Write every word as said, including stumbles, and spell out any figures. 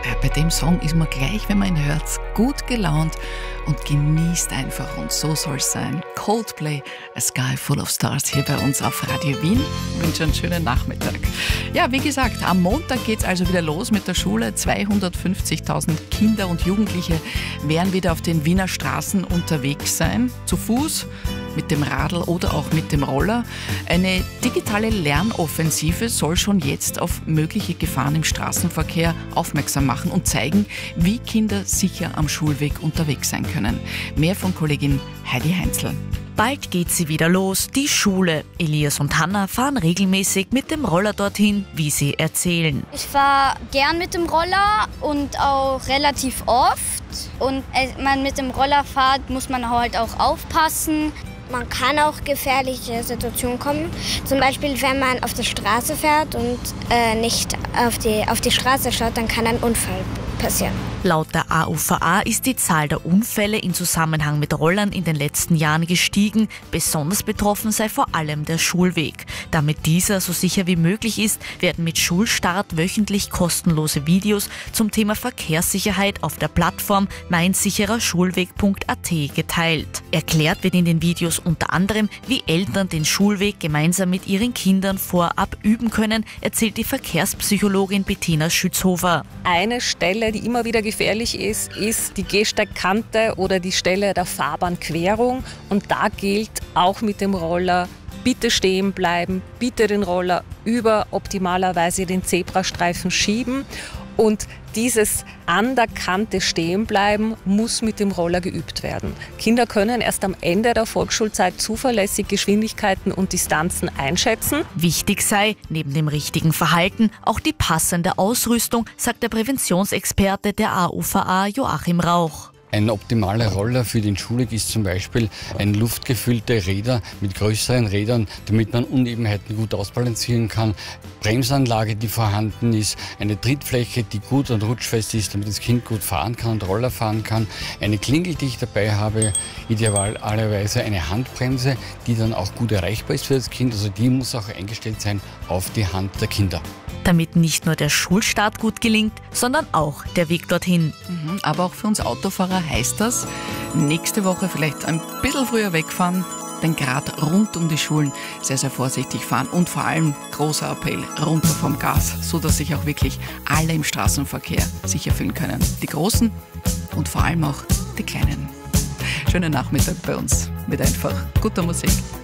Ja, bei dem Song ist man gleich, wenn man ihn hört, gut gelaunt und genießt einfach. Und so soll es sein. Coldplay, A Sky Full of Stars hier bei uns auf Radio Wien. Ich wünsche einen schönen Nachmittag. Ja, wie gesagt, am Montag geht es also wieder los mit der Schule. zweihundertfünfzigtausend Kinder und Jugendliche werden wieder auf den Wiener Straßen unterwegs sein. Zu Fuß, mit dem Radl oder auch mit dem Roller. Eine digitale Lernoffensive soll schon jetzt auf mögliche Gefahren im Straßenverkehr aufmerksam machen und zeigen, wie Kinder sicher am Schulweg unterwegs sein können. Mehr von Kollegin Heidi Heinzl. Bald geht sie wieder los, die Schule. Elias und Hanna fahren regelmäßig mit dem Roller dorthin, wie sie erzählen. Ich fahre gern mit dem Roller und auch relativ oft. Und wenn man mit dem Roller fährt, muss man halt auch aufpassen. Man kann auch gefährliche Situationen kommen. Zum Beispiel, wenn man auf der Straße fährt und äh, nicht auf die, auf die Straße schaut, dann kann ein Unfall passieren. Laut der A U V A ist die Zahl der Unfälle in Zusammenhang mit Rollern in den letzten Jahren gestiegen. Besonders betroffen sei vor allem der Schulweg. Damit dieser so sicher wie möglich ist, werden mit Schulstart wöchentlich kostenlose Videos zum Thema Verkehrssicherheit auf der Plattform mein sicherer schulweg punkt a t geteilt. Erklärt wird in den Videos unter anderem, wie Eltern den Schulweg gemeinsam mit ihren Kindern vorab üben können, erzählt die Verkehrspsychologin Bettina Schützhofer. Eine Stelle, die immer wieder gefährlich ist, ist die Gehsteigkante oder die Stelle der Fahrbahnquerung. Und da gilt auch mit dem Roller, bitte stehen bleiben, bitte den Roller über optimalerweise den Zebrastreifen schieben. Und dieses an der Kante stehen bleiben muss mit dem Roller geübt werden. Kinder können erst am Ende der Volksschulzeit zuverlässig Geschwindigkeiten und Distanzen einschätzen. Wichtig sei, neben dem richtigen Verhalten, auch die passende Ausrüstung, sagt der Präventionsexperte der A U V A Joachim Rauch. Ein optimaler Roller für den Schulweg ist zum Beispiel ein luftgefüllte Räder mit größeren Rädern, damit man Unebenheiten gut ausbalancieren kann. Bremsanlage, die vorhanden ist, eine Trittfläche, die gut und rutschfest ist, damit das Kind gut fahren kann und Roller fahren kann. Eine Klingel, die ich dabei habe, idealerweise eine Handbremse, die dann auch gut erreichbar ist für das Kind. Also die muss auch eingestellt sein auf die Hand der Kinder. Damit nicht nur der Schulstart gut gelingt, sondern auch der Weg dorthin. Mhm, aber auch für uns Autofahrer heißt das, nächste Woche vielleicht ein bisschen früher wegfahren, denn gerade rund um die Schulen sehr, sehr vorsichtig fahren und vor allem großer Appell, runter vom Gas, sodass sich auch wirklich alle im Straßenverkehr sicher fühlen können. Die Großen und vor allem auch die Kleinen. Schönen Nachmittag bei uns mit einfach guter Musik.